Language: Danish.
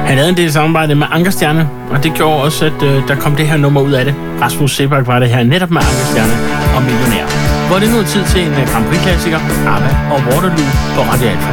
Han havde en del samarbejde med Ankerstjerne, og det gjorde også, at der kom det her nummer ud af det. Rasmus Seebach var det her netop med Ankerstjerne og Millionær. Hvor det nu er tid til en Grand Prix-klassiker, ABBA og Waterloo på Radio Alfa.